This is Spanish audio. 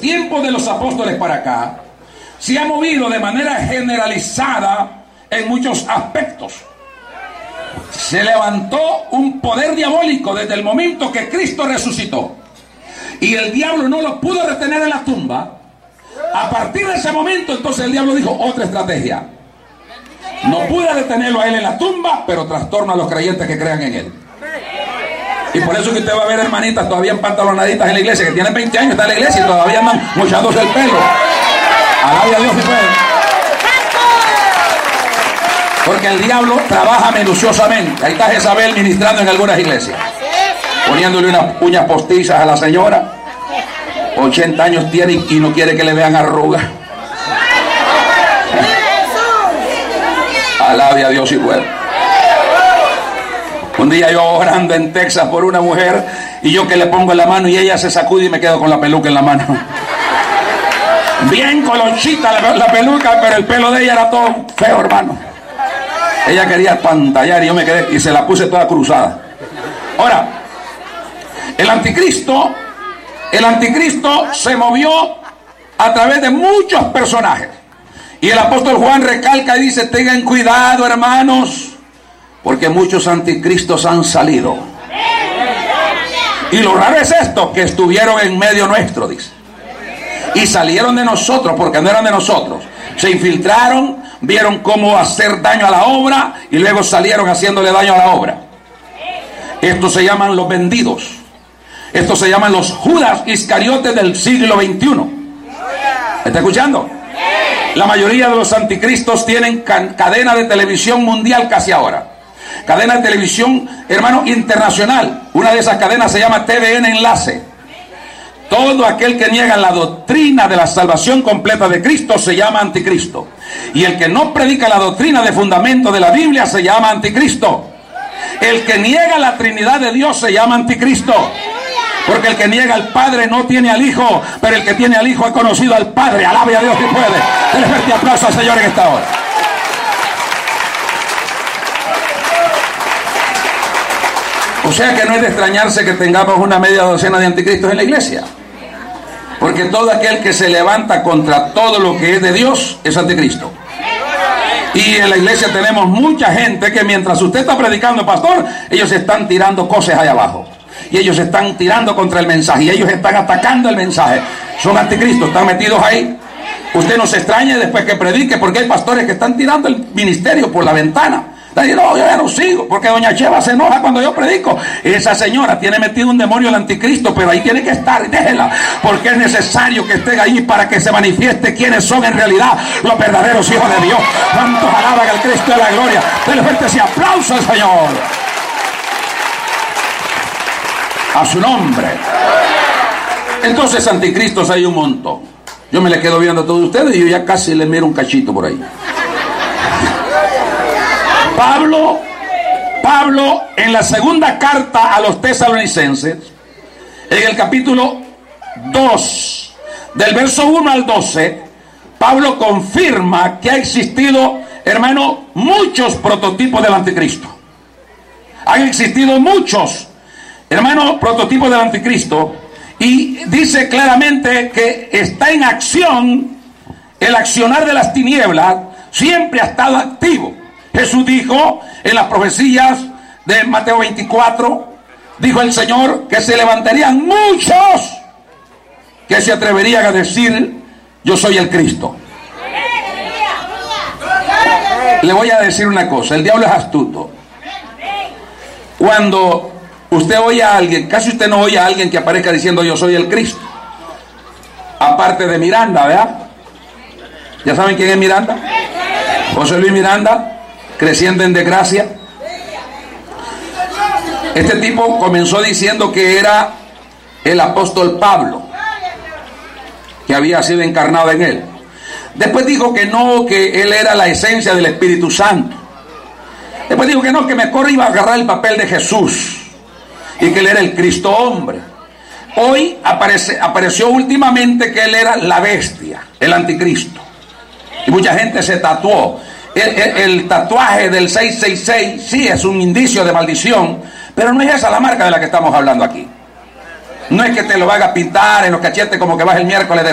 tiempos de los apóstoles para acá, se ha movido de manera generalizada en muchos aspectos. Se levantó un poder diabólico desde el momento que Cristo resucitó. Y el diablo no lo pudo retener en la tumba. A partir de ese momento, entonces el diablo dijo otra estrategia. No pude detenerlo a él en la tumba, pero trastorna a los creyentes que crean en él. Y por eso que usted va a ver hermanitas todavía empantalonaditas en la iglesia, que tienen 20 años, están en la iglesia y todavía andan mochándose el pelo. Alabe a Dios si puede. Porque el diablo trabaja minuciosamente. Ahí está Jezabel ministrando en algunas iglesias, poniéndole unas uñas postizas a la señora. 80 años tiene y no quiere que le vean arrugas. Alabe a Dios si puede. Un día yo orando en Texas por una mujer, y yo que le pongo en la mano y ella se sacude y me quedo con la peluca en la mano. Bien colonchita la peluca, pero el pelo de ella era todo feo, hermano. Ella quería pantallar y yo me quedé y se la puse toda cruzada. Ahora, el anticristo se movió a través de muchos personajes. Y el apóstol Juan recalca y dice: tengan cuidado, hermanos, porque muchos anticristos han salido. Y lo raro es esto, que estuvieron en medio nuestro, dice. Y salieron de nosotros, porque no eran de nosotros. Se infiltraron, vieron cómo hacer daño a la obra y luego salieron haciéndole daño a la obra. Estos se llaman los vendidos. Estos se llaman los Judas Iscariotes del siglo XXI. ¿Me está escuchando? La mayoría de los anticristos tienen cadena de televisión mundial casi ahora. Cadena de televisión, hermano, internacional. Una de esas cadenas se llama TVN Enlace. Todo aquel que niega la doctrina de la salvación completa de Cristo se llama anticristo. Y el que no predica la doctrina de fundamento de la Biblia se llama anticristo. El que niega la Trinidad de Dios se llama anticristo. Porque el que niega al Padre no tiene al Hijo, pero el que tiene al Hijo ha conocido al Padre. Alabe a Dios si puede. Denle fuerte aplauso al Señor en esta hora. O sea que no es de extrañarse que tengamos una media docena de anticristos en la iglesia. Porque todo aquel que se levanta contra todo lo que es de Dios es anticristo. Y en la iglesia tenemos mucha gente que mientras usted está predicando, pastor, ellos están tirando cosas allá abajo. Y ellos están tirando contra el mensaje. Y ellos están atacando el mensaje. Son anticristos, están metidos ahí. Usted no se extrañe después que predique, porque hay pastores que están tirando el ministerio por la ventana. No, yo ya no sigo, porque doña Cheva se enoja cuando yo predico. Esa señora tiene metido un demonio el anticristo, pero ahí tiene que estar, déjela, porque es necesario que esté ahí para que se manifieste quiénes son en realidad los verdaderos hijos de Dios. ¿Cuántos alaban al Cristo de la gloria? Denle fuerte ese aplauso al Señor. A su nombre. Entonces anticristos hay un montón. Yo me le quedo viendo a todos ustedes y yo ya casi le miro un cachito por ahí. Pablo en la segunda carta a los tesalonicenses, en el capítulo 2, del verso 1 al 12, Pablo confirma que ha existido, hermano, muchos prototipos del anticristo. Han existido muchos, hermano, prototipos del anticristo, y dice claramente que está en acción. El accionar de las tinieblas siempre ha estado activo. Jesús dijo en las profecías de Mateo 24, dijo el Señor que se levantarían muchos que se atreverían a decir: yo soy el Cristo. Le voy a decir una cosa, el diablo es astuto. Cuando usted oye a alguien, casi usted no oye a alguien que aparezca diciendo yo soy el Cristo, aparte de Miranda, ¿verdad? ¿Ya saben quién es Miranda? José Luis Miranda, creciendo en desgracia. Este tipo comenzó diciendo que era el apóstol Pablo, que había sido encarnado en él. Después dijo que no, que él era la esencia del Espíritu Santo. Después dijo que no, que mejor iba a agarrar el papel de Jesús y que él era el Cristo hombre. Hoy apareció últimamente que él era la bestia, el anticristo. Y mucha gente se tatuó. El tatuaje del 666 sí es un indicio de maldición, pero no es esa la marca de la que estamos hablando aquí. No es que te lo vaya a pintar en los cachetes como que vas el miércoles de